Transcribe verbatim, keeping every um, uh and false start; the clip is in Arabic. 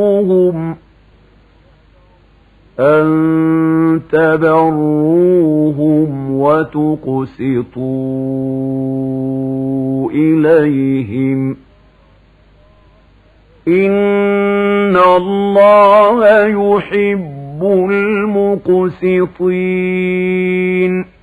هم أن تبروهم وتقسطوا إليهم إن الله يحب المقسطين